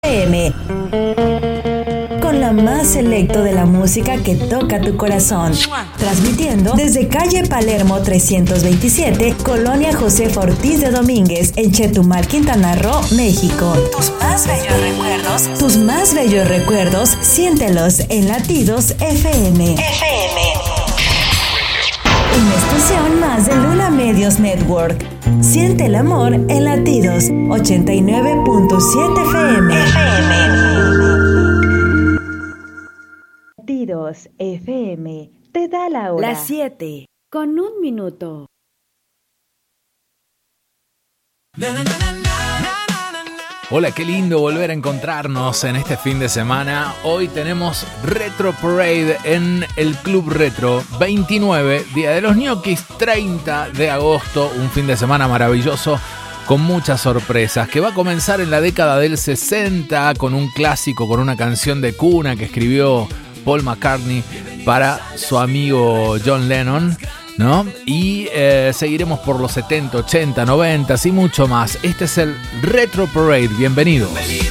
FM. Con la más selecto de la música que toca tu corazón. Transmitiendo desde calle Palermo 327, Colonia Josefa Ortiz de Domínguez, en Chetumal, Quintana Roo, México. Tus más bellos recuerdos, siéntelos en Latidos FM. Una estación más de Luna Medios Network. Siente el amor en Latidos 89.7 FM. Latidos FM te da la hora. Las 7:01. Hola, qué lindo volver a encontrarnos en este fin de semana. Hoy tenemos Retro Parade en el Club Retro. 29, Día de los Ñoquis, 30 de agosto. Un fin de semana maravilloso con muchas sorpresas, que va a comenzar en la década del 60 con un clásico, con una canción de cuna que escribió Paul McCartney para su amigo John Lennon, ¿no? Y seguiremos por los 70, 80, 90 y mucho más. Este es el Retro Parade. Bienvenidos.